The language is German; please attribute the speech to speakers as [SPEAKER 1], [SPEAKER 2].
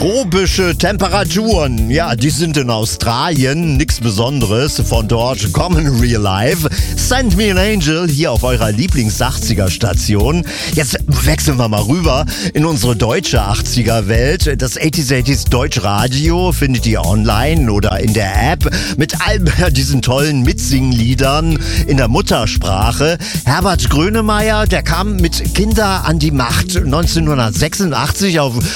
[SPEAKER 1] Tropische Temperaturen, ja, die sind in Australien, nichts Besonderes. Von dort kommen Real Life. Send Me an Angel hier auf eurer Lieblings-80er-Station. Jetzt wechseln wir mal rüber in unsere deutsche 80er-Welt. Das 80s Deutschradio findet ihr online oder in der App mit all diesen tollen Mitsingliedern in der Muttersprache. Herbert Grönemeyer, der kam mit Kinder an die Macht 1986 auf